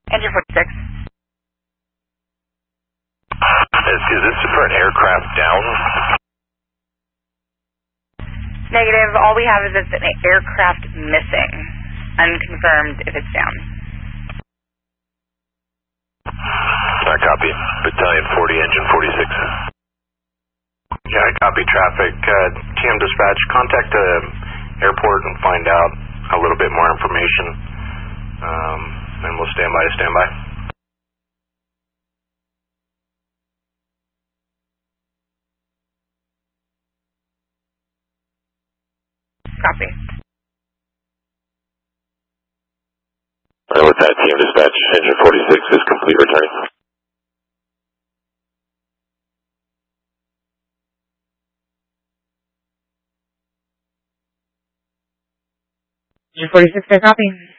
Engine 46. Is this for an aircraft down? Negative. All we have is it's an aircraft missing. Unconfirmed if it's down. I copy. Battalion 40, Engine 46. Yeah, I copy traffic. TM dispatch, contact the airport and find out a little bit more information. And we'll stand by to stand by. Copy. Alright, with that, TM dispatch, Engine 46 is complete returning. Engine 46, I copy.